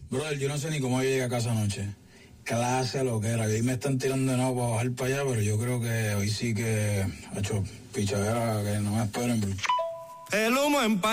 Brother, yo no sé ni cómo yo llegué a casa anoche. Clase lo que era, que hoy me están tirando de nuevo para bajar para allá, pero yo creo que hoy sí que ha hecho pichadera, que no me esperen. El humo en